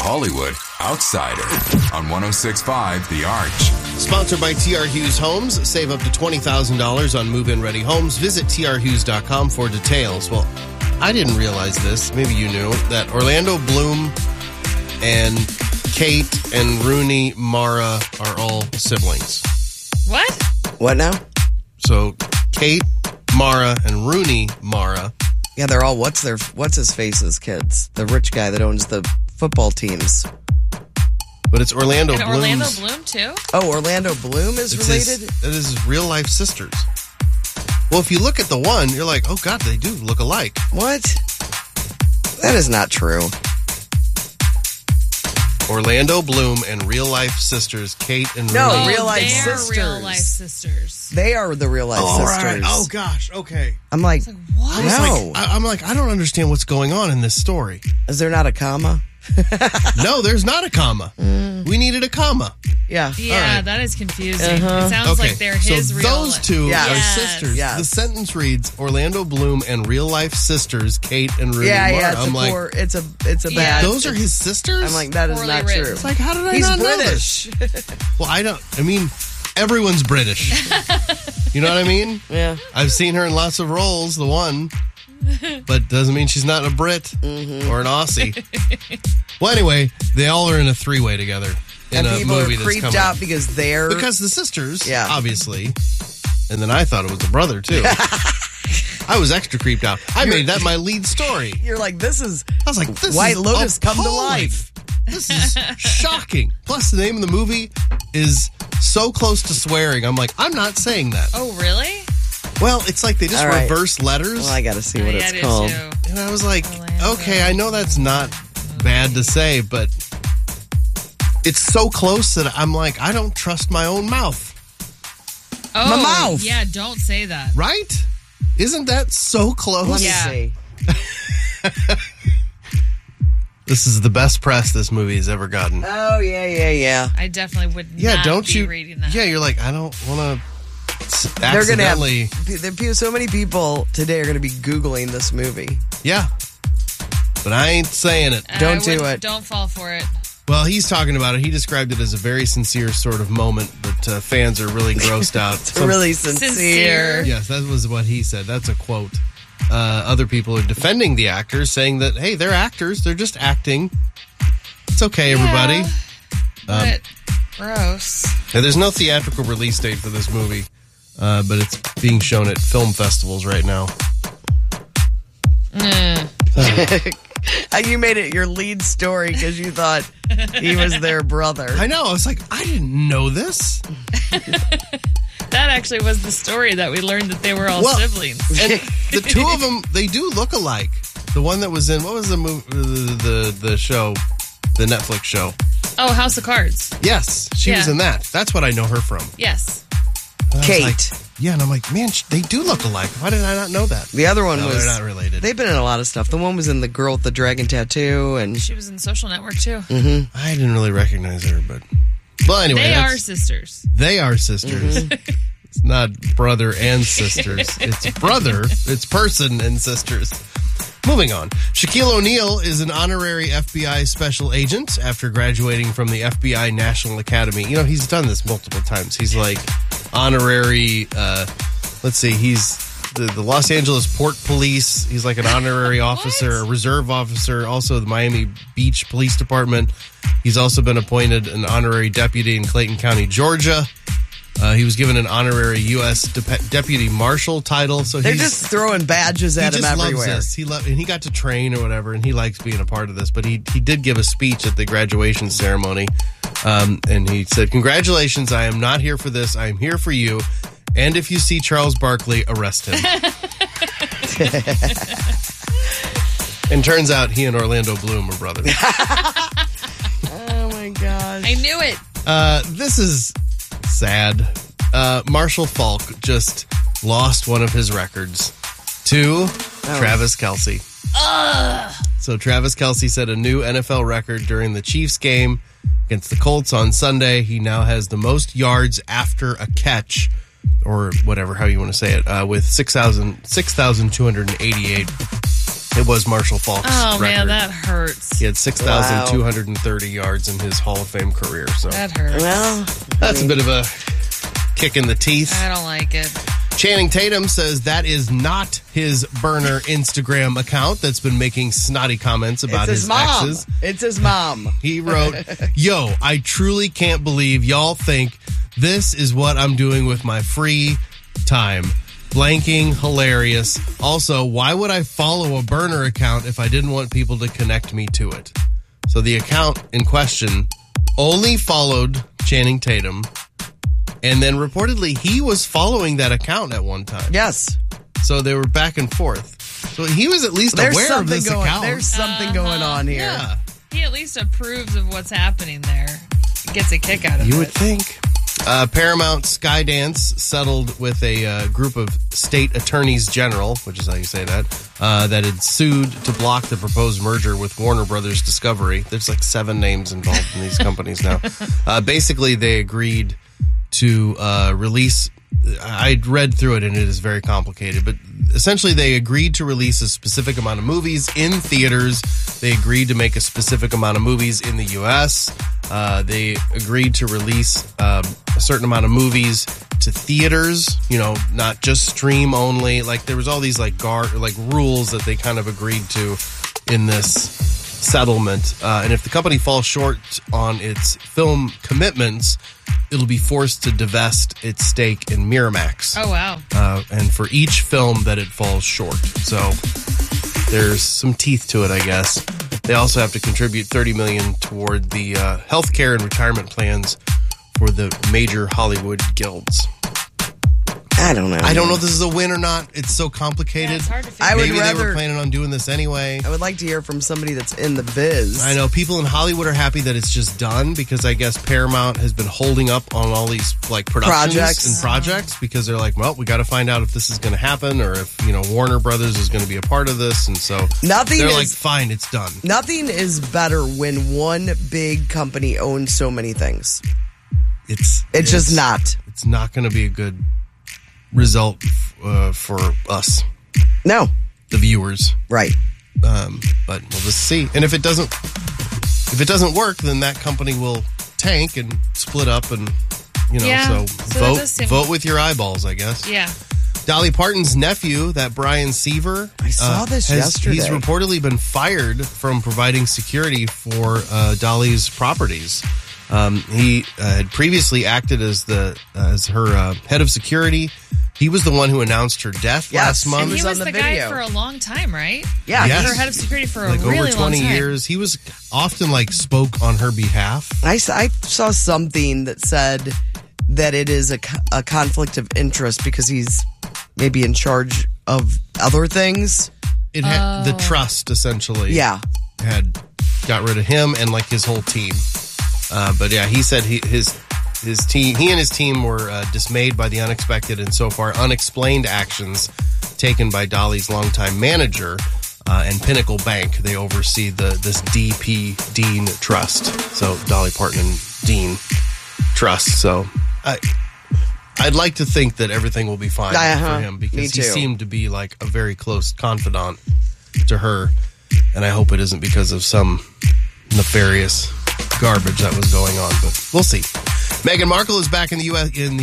Hollywood Outsider on 106.5 The Arch. Sponsored by TR Hughes Homes. Save up to $20,000 on move-in ready homes. Visit trhughes.com for details. Well, I didn't realize this. Maybe you knew that Orlando Bloom and Kate and Rooney Mara are all siblings. What? What now? So Kate Mara and Rooney Mara. Yeah, they're all what's his face's kids. The rich guy that owns the football teams. But it's Orlando And Bloom's. Orlando Bloom, too? Oh, Orlando Bloom is related? That is his real life sisters. Well, if you look at the one, you're like, oh God, they do look alike. What? That is not true. Orlando Bloom and real life sisters, Kate and No, Rooney. real life they're sisters. real life sisters. They are the real life sisters. Right. Oh gosh, okay. I'm like, What? no. I'm like, I don't understand what's going on in this story. Is there not a comma? No, there's not a comma. We needed a comma. Yeah. Yeah, All right. that is confusing. It sounds like they're his so real those life. two Yes. are Yes. sisters. Yes. The sentence reads Orlando Bloom and real life sisters, Kate and Rooney Mara. Yeah, I'm like, it's a Yeah. bad. those are his sisters? I'm like, that is Poorly not written. true. It's like, how did I He's not know this? British. Well, I mean, everyone's British. You know what I mean? Yeah. I've seen her in lots of roles, the one, but doesn't mean she's not a Brit or an Aussie. Well, anyway, they all are in a three-way together in And a people are movie that's creeped coming out up. because they're... Because the sisters, Yeah. obviously. And then I thought it was the brother, too. I was extra creeped out. I made that my lead story. You're like, this is... I was like, this White is Lotus come to appalling. life. This is shocking. Plus, the name of the movie is so close to swearing. I'm like, I'm not saying that. Oh, really? Well, it's like they just All right. reverse letters. Well, I got to see what Yeah, it's I do called. too. And I was like, Orlando. okay, I know that's not bad to say, but it's so close that I'm like, I don't trust my own mouth. Oh, My mouth. Yeah, don't say that. Right? Isn't that so close? Let me Yeah. see. This is the best press this movie has ever gotten. Oh, yeah. I definitely would Yeah, not don't be you? reading that. Yeah, you're like, I don't want to They're going to have... accidentally. So many people today are going to be Googling this movie. Yeah, but I ain't saying it. Don't do it. Don't fall for it. Well, he's talking about it. He described it as a very sincere sort of moment, but fans are really grossed out. It's really sincere. Yes, that was what he said. That's a quote. Other people are defending the actors, saying that, hey, they're actors. They're just acting. It's okay, everybody. But gross. Now, there's no theatrical release date for this movie, but it's being shown at film festivals right now. You made it your lead story because you thought he was their brother. I know. I was like, I didn't know this. That actually was the story that we learned that they were all siblings. And the two of them, they do look alike. The one that was in, what was the movie, the show, the Netflix show? Oh, House of Cards. Yes, she was Yeah. in that. That's what I know her from. Yes. And I was Kate. like, yeah, and I'm like, man, they do look alike. Why did I not know that? The other one No, was... they're not related. They've been in a lot of stuff. The one was in The Girl with the Dragon Tattoo, and... She was in Social Network, too. I didn't really recognize her, but... Well, anyway. They that's- are sisters. They are sisters. It's not brother and sisters. It's brother, it's person and sisters. Moving on. Shaquille O'Neal is an honorary FBI special agent after graduating from the FBI National Academy. You know, he's done this multiple times. He's like honorary, he's the Los Angeles Port Police. He's like an honorary officer, a reserve officer, also the Miami Beach Police Department. He's also been appointed an honorary deputy in Clayton County, Georgia. He was given an honorary U.S. Deputy Marshal title. So They're just throwing badges at him everywhere. Loves this. And he got to train or whatever, and he likes being a part of this. But he did give a speech at the graduation ceremony, and he said, "Congratulations! I am not here for this. I am here for you. And if you see Charles Barkley, arrest him." And turns out he and Orlando Bloom are brothers. Oh my gosh! I knew it. This is sad. Marshall Falk just lost one of his records to Travis Kelce. So Travis Kelce set a new NFL record during the Chiefs game against the Colts on Sunday. He now has the most yards after a catch, or whatever, how you want to say it, with 6,288. It was Marshall Faulk's Oh, record. man, that hurts. He had 6,230 yards in his Hall of Fame career. So That hurts. Well, that's a bit of a kick in the teeth. I don't like it. Channing Tatum says that is not his burner Instagram account that's been making snotty comments about it's his mom. exes. It's his mom. He wrote, "Yo, I truly can't believe y'all think this is what I'm doing with my free time. Blanking, hilarious. Also, why would I follow a burner account if I didn't want people to connect me to it?" So the account in question only followed Channing Tatum, and then reportedly he was following that account at one time. Yes. So they were back and forth. So he was at least aware of this account. There's something going on here. Yeah. He at least approves of what's happening there. He gets a kick out of it. You would think. Paramount Skydance settled with a group of state attorneys general, which is how you say that, that had sued to block the proposed merger with Warner Brothers Discovery. There's like 7 names involved in these companies now. Basically, they agreed to release. I read through it and it is very complicated, but essentially they agreed to release a specific amount of movies in theaters. They agreed to make a specific amount of movies in the U.S. They agreed to release a certain amount of movies to theaters, not just stream only. Like there was all these rules that they kind of agreed to in this settlement. And if the company falls short on its film commitments, it'll be forced to divest its stake in Miramax. Oh, wow. And for each film that it falls short. So there's some teeth to it, I guess. They also have to contribute $30 million toward the healthcare and retirement plans for the major Hollywood guilds. I don't know. I don't know if this is a win or not. It's so complicated. Yeah, it's hard to figure I would Maybe they were rather- planning on doing this anyway. I would like to hear from somebody that's in the biz. I know people in Hollywood are happy that it's just done because I guess Paramount has been holding up on all these productions and projects because they're like, well, we got to find out if this is going to happen or if Warner Brothers is going to be a part of this, and so they're like, fine, it's done. Nothing is better when one big company owns so many things. It's just not. It's not going to be a good result for us, No. the viewers. Right. But we'll just see. And if it doesn't work, then that company will tank and split up, and Yeah, so that does seem- vote with your eyeballs, I guess. Yeah. Dolly Parton's nephew, that Brian Seaver, I saw this yesterday. He's reportedly been fired from providing security for Dolly's properties. He had previously acted as her head of security. He was the one who announced her death last month. And he was was on the the guy video. for a long time, right? Yeah. He Yes. was her head of security for a like really over 20 long time. years. He was often spoke on her behalf. I saw something that said that it is a conflict of interest because he's maybe in charge of other things. It had the trust essentially. Yeah. Had got rid of him and his whole team. But yeah, he said his team, he and his team were dismayed by the unexpected and so far unexplained actions taken by Dolly's longtime manager and Pinnacle Bank. They oversee this DP Dean Trust. So Dolly Parton and Dean Trust. So I'd like to think that everything will be fine for him because Me he too. seemed to be a very close confidant to her, and I hope it isn't because of some nefarious garbage that was going on, but we'll see. Meghan Markle is back in the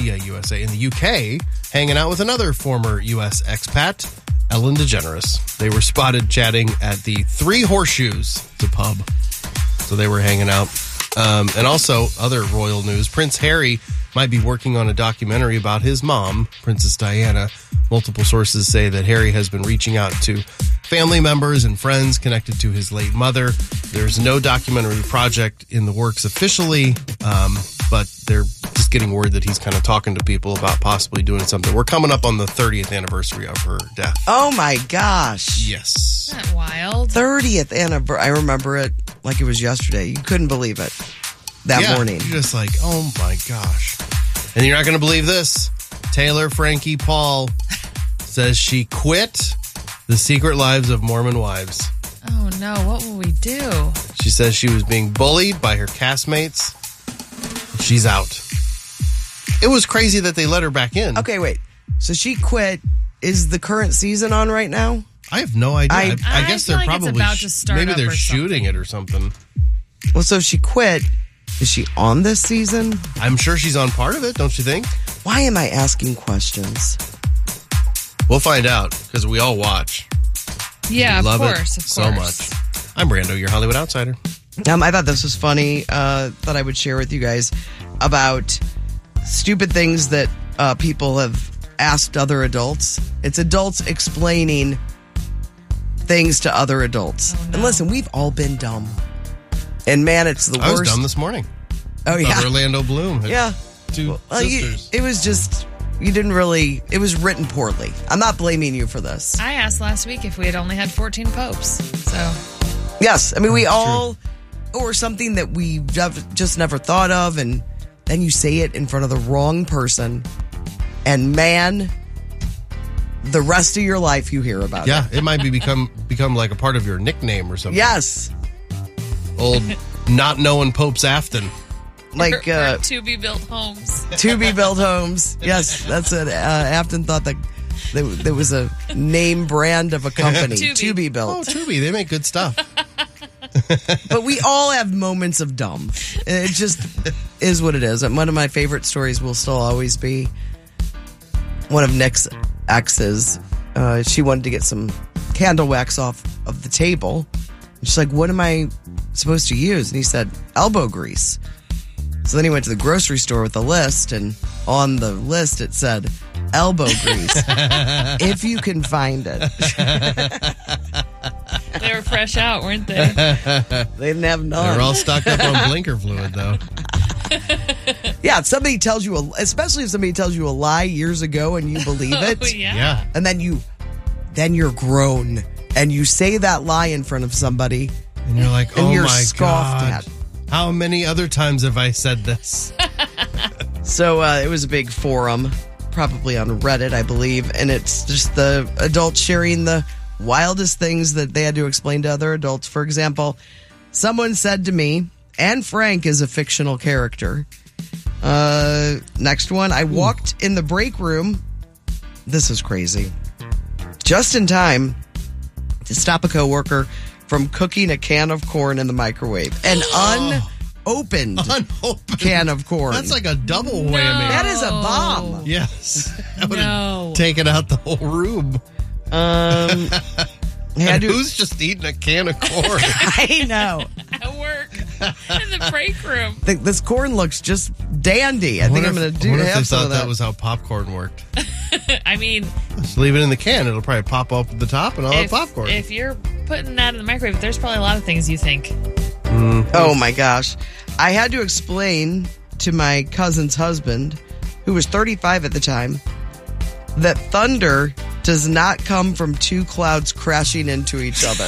UK, hanging out with another former U.S. expat, Ellen DeGeneres. They were spotted chatting at the Three Horseshoes, the pub. So they were hanging out. And also, other royal news, Prince Harry might be working on a documentary about his mom, Princess Diana. Multiple sources say that Harry has been reaching out to family members and friends connected to his late mother. There's no documentary project in the works officially, but they're just getting word that he's kind of talking to people about possibly doing something. We're coming up on the 30th anniversary of her death. Oh my gosh. Yes. Isn't that wild? 30th anniversary. I remember it like it was yesterday. You couldn't believe it that morning. You're just like, oh my gosh. And you're not going to believe this. Taylor Frankie Paul says she quit The Secret Lives of Mormon Wives. Oh no, what will we do? She says she was being bullied by her castmates. She's out. It was crazy that they let her back in. Okay, wait. So she quit. Is the current season on right now? I have no idea. I I guess feel they're like it's probably about to start maybe up they're or shooting it or something. Well, so she quit. Is she on this season? I'm sure she's on part of it, don't you think? Why am I asking questions? We'll find out because we all watch. Yeah, Love of course. it so much. I'm Brando, your Hollywood outsider. I thought this was funny that I would share with you guys about stupid things that people have asked other adults. It's adults explaining things to other adults. Oh, no. And listen, we've all been dumb. And man, it's the I worst. was dumb this morning. Oh, yeah. Orlando Bloom had Yeah. two Well, sisters. it was just, you didn't really, it was written poorly. I'm not blaming you for this. I asked last week if we had only had 14 popes. So, Yes. I mean, we all, or something that we just never thought of, and then you say it in front of the wrong person, and man, the rest of your life you hear about it. Yeah, it might become like a part of your nickname or something. Yes. Old not knowing Pope's Afton. Like or to be built homes. to be built homes. Yes, that's it. Afton thought that there was a name brand of a company, To Be. to be Oh, built. Tubi, they make good stuff. But we all have moments of dumb. It just is what it is. And one of my favorite stories will still always be one of Nick's exes. She wanted to get some candle wax off of the table. And she's like, what am I supposed to use? And he said, elbow grease. So then he went to the grocery store with a list, and on the list it said, elbow grease, if you can find it. They were fresh out, weren't they? They didn't have none. They're all stocked up on blinker fluid, though. Yeah, if somebody tells you, especially if somebody tells you a lie years ago and you believe it, Oh, yeah. Yeah. and then you're grown and you say that lie in front of somebody, And you're like, and oh you're my scoffed God. at. How many other times have I said this? So it was a big forum, probably on Reddit, I believe, and it's just the adults sharing the wildest things that they had to explain to other adults. For example, someone said to me, and Frank is a fictional character. Next one, I walked in the break room. This is crazy. Just in time to stop a coworker from cooking a can of corn in the microwave. An unopened Unopened. can of corn. That's like a double whammy. That is a bomb. Yes. That would No. have taken out the whole room. Had And to- who's just eating a can of corn? I know. At work. In the break room. This corn looks just dandy. I think I'm going to I wonder if they have some thought of that. that was how popcorn worked. I mean, Just leave it in the can. It'll probably pop up at the top and all the popcorn. if you're putting that in the microwave, there's probably a lot of things you think. Oh my gosh. I had to explain to my cousin's husband, who was 35 at the time, that thunder does not come from two clouds crashing into each other.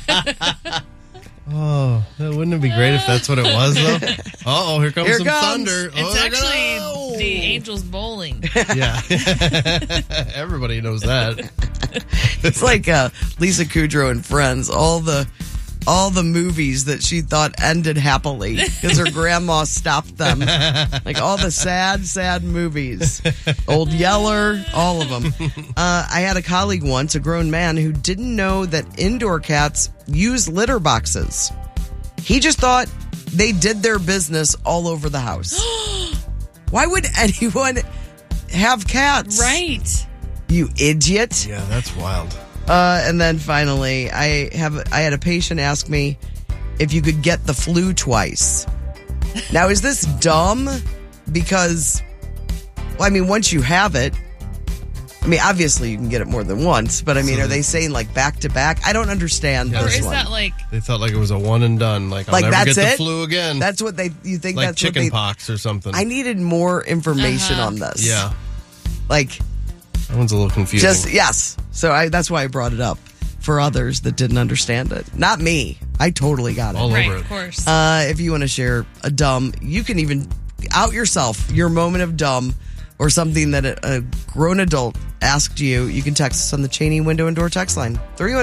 Oh, wouldn't it be great if that's what it was, though? Uh-oh, here comes Here some comes. thunder. It's actually the Angels bowling. Yeah. Everybody knows that. It's like Lisa Kudrow and Friends, all the movies that she thought ended happily because her grandma stopped them. Like all the sad movies. Old Yeller, all of them. I had a colleague once, a grown man, who didn't know that indoor cats use litter boxes. He just thought they did their business all over the house. Why would anyone have cats? Right. You idiot. Yeah, that's wild. And then finally, I had a patient ask me if you could get the flu twice. Now, is this dumb? Because, well, I mean, once you have it, I mean, obviously you can get it more than once, but I mean, are they saying like back to back? I don't understand Or this is one. that like, They thought like it was a one and done. Like, I'll Like, never that's get the it? flu again. That's what you think like that's chicken what they... pox or something. I needed more information on this. Yeah. Like, That one's a little confusing. yes. So that's why I brought it up for others that didn't understand it. Not me. I totally got it. All right, over it. of course. If you want to share a dumb, you can even out yourself, your moment of dumb or something that a grown adult asked you, you can text us on the Cheney Window and Door text line,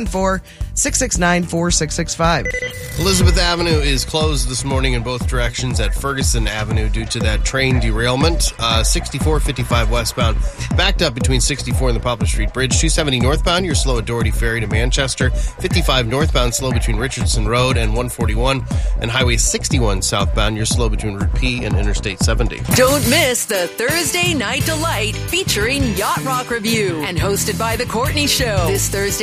314-669-4665. Elizabeth Avenue is closed this morning in both directions at Ferguson Avenue due to that train derailment. 6455 westbound, backed up between 64 and the Poplar Street Bridge. 270 northbound, you're slow at Doherty Ferry to Manchester. 55 northbound, slow between Richardson Road and 141. And Highway 61 southbound, you're slow between Route P and Interstate 70. Don't miss the Thursday Night Delight featuring Yacht Rock Review and hosted by The Courtney Show this Thursday